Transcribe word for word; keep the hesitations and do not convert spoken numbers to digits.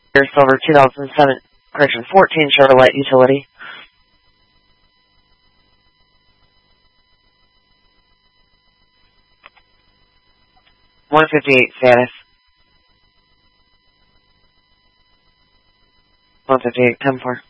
Your silver two thousand seven, correction, fourteen Chevrolet utility. one fifty-eight status. one fifty-eight, ten four.